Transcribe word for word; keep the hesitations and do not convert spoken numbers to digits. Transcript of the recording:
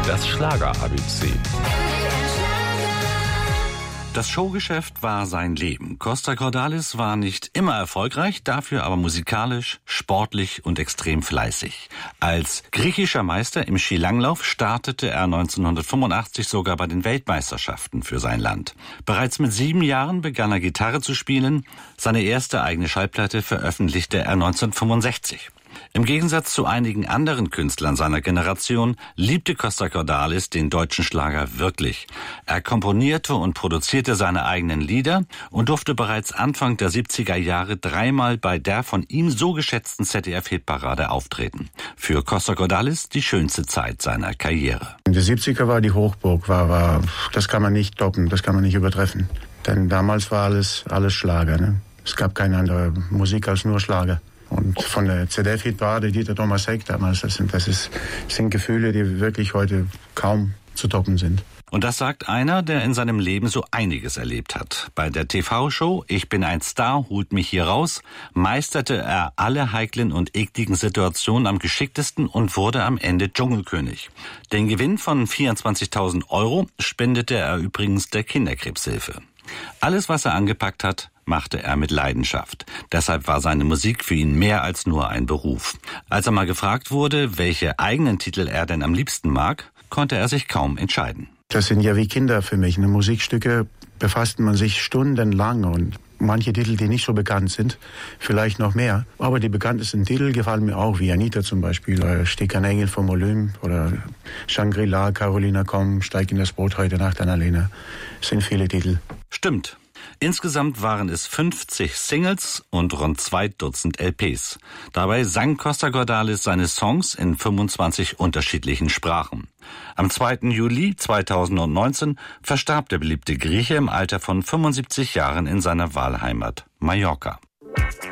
Das Schlager-A B C. Das Showgeschäft war sein Leben. Costa Cordalis war nicht immer erfolgreich, dafür aber musikalisch, sportlich und extrem fleißig. Als griechischer Meister im Skilanglauf startete er neunzehnhundertfünfundachtzig sogar bei den Weltmeisterschaften für sein Land. Bereits mit sieben Jahren begann er Gitarre zu spielen. Seine erste eigene Schallplatte veröffentlichte er neunzehnhundertfünfundsechzig. Im Gegensatz zu einigen anderen Künstlern seiner Generation liebte Costa Cordalis den deutschen Schlager wirklich. Er komponierte und produzierte seine eigenen Lieder und durfte bereits Anfang der siebziger Jahre dreimal bei der von ihm so geschätzten Z D F-Hitparade auftreten. Für Costa Cordalis die schönste Zeit seiner Karriere. In den siebziger war die Hochburg, war, war, das kann man nicht toppen, das kann man nicht übertreffen. Denn damals war alles, alles Schlager. Ne? Es gab keine andere Musik als nur Schlager. Und von der Z D F-Hitparade, Dieter Thomas Heck damals, das sind, das ist, das sind Gefühle, die wirklich heute kaum zu toppen sind. Und das sagt einer, der in seinem Leben so einiges erlebt hat. Bei der T V-Show Ich bin ein Star, holt mich hier raus, meisterte er alle heiklen und ekligen Situationen am geschicktesten und wurde am Ende Dschungelkönig. Den Gewinn von vierundzwanzigtausend Euro spendete er übrigens der Kinderkrebshilfe. Alles, was er angepackt hat, machte er mit Leidenschaft. Deshalb war seine Musik für ihn mehr als nur ein Beruf. Als er mal gefragt wurde, welche eigenen Titel er denn am liebsten mag, konnte er sich kaum entscheiden. Das sind ja wie Kinder für mich. Ne? Musikstücke befasst man sich stundenlang und manche Titel, die nicht so bekannt sind, vielleicht noch mehr. Aber die bekanntesten Titel gefallen mir auch, wie Anita zum Beispiel, oder Steh kein Engel vom Olymp oder Shangri-La, Carolina komm, steig in das Boot heute Nacht, Annalena. Es sind viele Titel. Stimmt. Insgesamt waren es fünfzig Singles und rund zwei Dutzend L Ps. Dabei sang Costa Cordalis seine Songs in fünfundzwanzig unterschiedlichen Sprachen. Am zweiten Juli zweitausendneunzehn verstarb der beliebte Grieche im Alter von fünfundsiebzig Jahren in seiner Wahlheimat Mallorca.